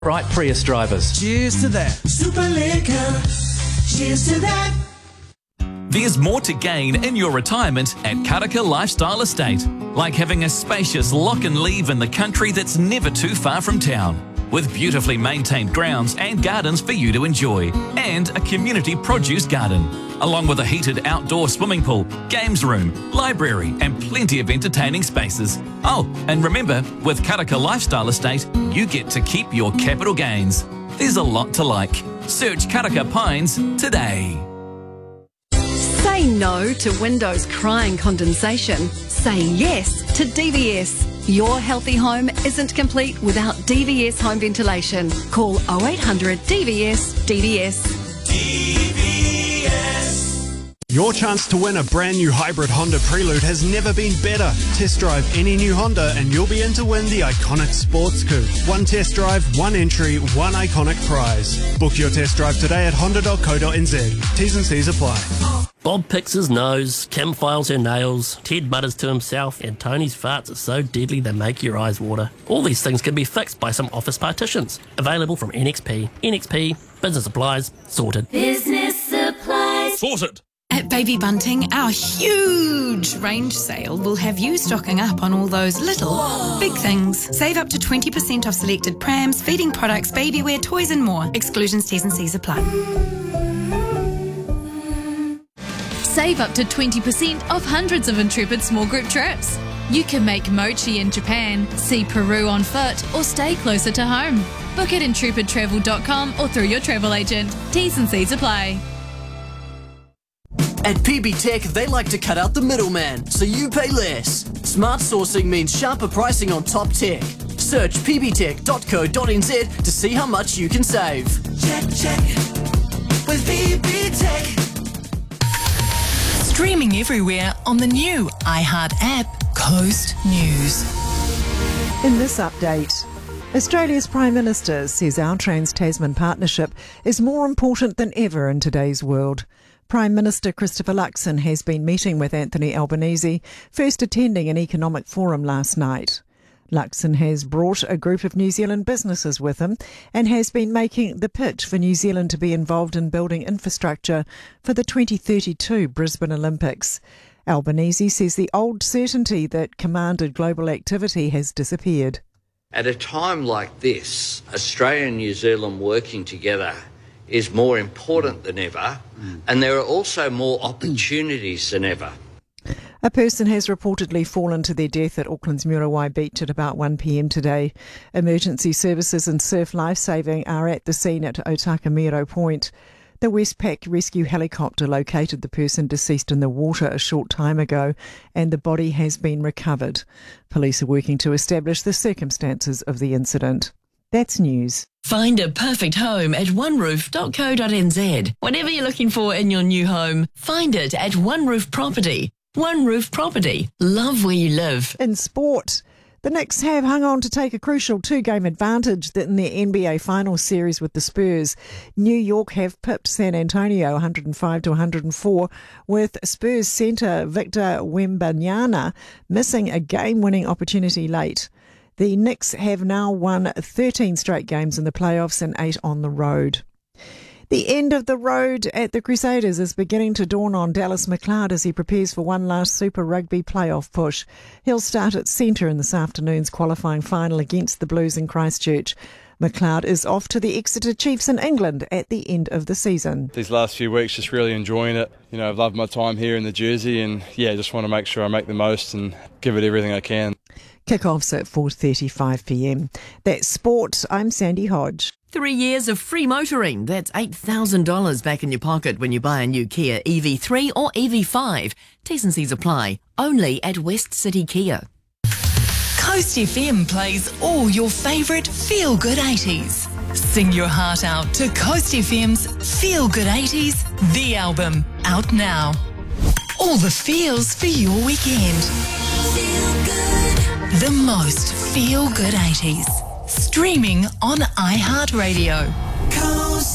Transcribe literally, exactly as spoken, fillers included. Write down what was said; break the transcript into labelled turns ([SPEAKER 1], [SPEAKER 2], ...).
[SPEAKER 1] Right, Prius drivers.
[SPEAKER 2] Cheers to that.
[SPEAKER 3] Super Liquor. Cheers to that.
[SPEAKER 4] There's more to gain in your retirement at Karaka Lifestyle Estate, like having a spacious lock and leave in the country that's never too far from town, with beautifully maintained grounds and gardens for you to enjoy, and a community produce garden, along with a heated outdoor swimming pool, games room, library, and plenty of entertaining spaces. Oh, and remember, with Karaka Lifestyle Estate, you get to keep your capital gains. There's a lot to like. Search Karaka Pines today.
[SPEAKER 5] Say no to windows crying condensation. Say yes to D V S. Your healthy home isn't complete without D V S home ventilation. Call oh eight hundred D V S D V S.
[SPEAKER 3] D V S.
[SPEAKER 2] Your chance to win a brand new hybrid Honda Prelude has never been better. Test drive any new Honda and you'll be in to win the iconic Sports Coupe. One test drive, one entry, one iconic prize. Book your test drive today at honda dot co dot n z. T's and C's apply.
[SPEAKER 6] Bob picks his nose, Kim files her nails, Ted mutters to himself, and Tony's farts are so deadly they make your eyes water. All these things can be fixed by some office partitions. Available from N X P. N X P, business supplies, sorted.
[SPEAKER 7] Business supplies.
[SPEAKER 4] Sorted.
[SPEAKER 8] At Baby Bunting, our huge range sale will have you stocking up on all those little, Whoa. big things. Save up to twenty percent off selected prams, feeding products, baby wear, toys and more. Exclusions, T's and C's apply.
[SPEAKER 9] Save up to twenty percent off hundreds of Intrepid small group trips. You can make mochi in Japan, see Peru on foot, or stay closer to home. Book at intrepid travel dot com or through your travel agent. T's and C's apply.
[SPEAKER 10] At P B Tech, they like to cut out the middleman, so you pay less. Smart sourcing means sharper pricing on top tech. Search p b tech dot co dot n z to see how much you can save.
[SPEAKER 3] Check, check. With P B Tech.
[SPEAKER 11] Streaming everywhere on the new iHeart app, Coast News.
[SPEAKER 12] In this update, Australia's Prime Minister says our Trans-Tasman partnership is more important than ever in today's world. Prime Minister Christopher Luxon has been meeting with Anthony Albanese, first attending an economic forum last night. Luxon has brought a group of New Zealand businesses with him and has been making the pitch for New Zealand to be involved in building infrastructure for the twenty thirty-two Brisbane Olympics. Albanese says the old certainty that commanded global activity has disappeared.
[SPEAKER 13] At a time like this, Australia and New Zealand working together is more important than ever, and there are also more opportunities than ever.
[SPEAKER 12] A person has reportedly fallen to their death at Auckland's Muriwai Beach at about one p m today. Emergency services and surf lifesaving are at the scene at Otakamiro Point. The Westpac rescue helicopter located the person deceased in the water a short time ago, and the body has been recovered. Police are working to establish the circumstances of the incident. That's news.
[SPEAKER 11] Find a perfect home at one roof dot co dot n z. Whatever you're looking for in your new home, find it at One Roof Property. One Roof Property. Love where you live.
[SPEAKER 12] In sport, the Knicks have hung on to take a crucial two-game advantage in their N B A Finals series with the Spurs. New York have pipped San Antonio one hundred five to one hundred four, with Spurs centre Victor Wembanyama missing a game-winning opportunity late. The Knicks have now won thirteen straight games in the playoffs and eight on the road. The end of the road at the Crusaders is beginning to dawn on Dallas McLeod as he prepares for one last Super Rugby playoff push. He'll start at centre in this afternoon's qualifying final against the Blues in Christchurch. McLeod is off to the Exeter Chiefs in England at the end of the season.
[SPEAKER 14] These last few weeks, just really enjoying it. You know, I've loved my time here in the jersey and, yeah, just want to make sure I make the most and give it everything I can.
[SPEAKER 12] Kick-offs at four thirty-five p m. That's sport. I'm Sandy Hodge.
[SPEAKER 11] Three years of free motoring. That's eight thousand dollars back in your pocket when you buy a new Kia E V three or E V five. T's and C's apply. Only at West City Kia.
[SPEAKER 7] Coast F M plays all your favourite feel-good eighties. Sing your heart out to Coast F M's Feel Good eighties, the album, out now. All the feels for your weekend. Feel good. The most feel-good eighties. Streaming on iHeartRadio.